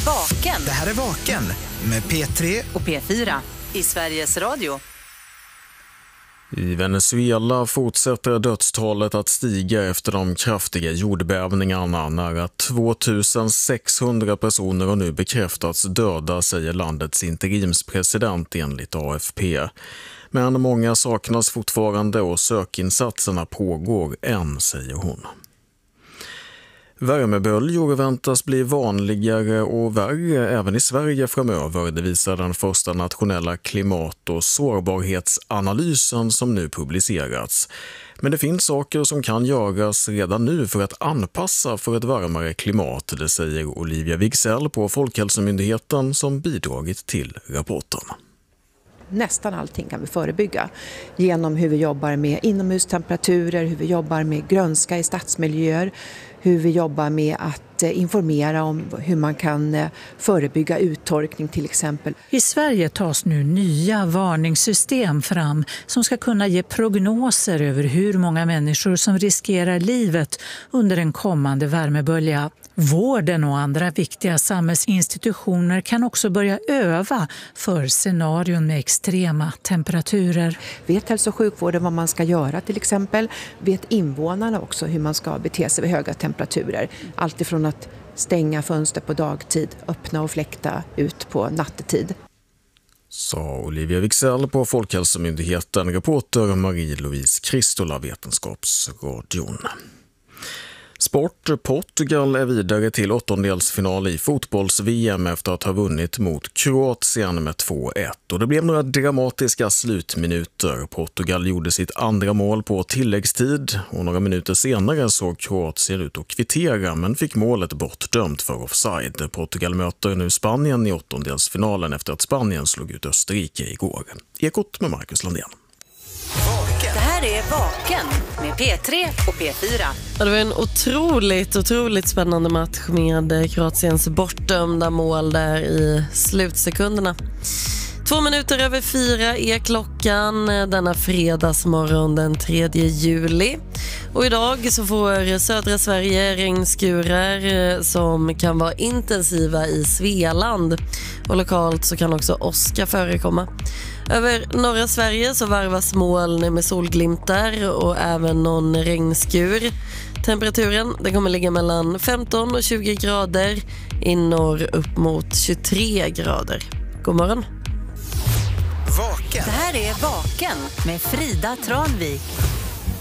Vaken. Det här är Vaken med P3 och P4 i Sveriges Radio. I Venezuela fortsätter dödstalet att stiga efter de kraftiga jordbävningarna. Nära 2600 personer har nu bekräftats döda, säger landets interimspresident enligt AFP. Men många saknas fortfarande och sökinsatserna pågår än, säger hon. Värmeböljor väntas bli vanligare och värre även i Sverige framöver. Det visar den första nationella klimat- och sårbarhetsanalysen som nu publicerats. Men det finns saker som kan göras redan nu för att anpassa för ett varmare klimat, det säger Olivia Wigsell på Folkhälsomyndigheten som bidragit till rapporten. Nästan allting kan vi förebygga genom hur vi jobbar med inomhustemperaturer, hur vi jobbar med grönska i stadsmiljöer, hur vi jobbar med att informera om hur man kan förebygga uttorkning till exempel. I Sverige tas nu nya varningssystem fram som ska kunna ge prognoser över hur många människor som riskerar livet under en kommande värmebölja. Vården och andra viktiga samhällsinstitutioner kan också börja öva för scenarion med extrema temperaturer. Vet hälso- och sjukvården vad man ska göra till exempel? Vet invånarna också hur man ska bete sig vid höga temperaturer? Allt ifrån att stänga fönster på dagtid, öppna och fläkta ut på nattetid. Sa Olivia Wigsell på Folkhälsomyndigheten, reporter Marie-Louise Kristola, Vetenskapsradion. Sport. Portugal är vidare till åttondelsfinal i fotbolls-VM efter att ha vunnit mot Kroatien med 2-1. Och det blev några dramatiska slutminuter. Portugal gjorde sitt andra mål på tilläggstid och några minuter senare såg Kroatien ut att kvittera men fick målet bortdömt för offside. Portugal möter nu Spanien i åttondelsfinalen efter att Spanien slog ut Österrike igår. Ekot med Marcus Landén. Det här är Vaken med P3 och P4. Ja, det var en otroligt spännande match med Kroatiens bortdömda mål där i slutsekunderna. 4:02 är klockan denna fredagsmorgon den 3 juli. Och idag så får södra Sverige regnskurar som kan vara intensiva i Svealand. Och lokalt så kan också åska förekomma. Över norra Sverige så varvas moln med solglimtar och även någon regnskur. Temperaturen den kommer ligga mellan 15 och 20 grader. I norr upp mot 23 grader. God morgon. Vaken. Det här är Vaken med Frida Tranvik.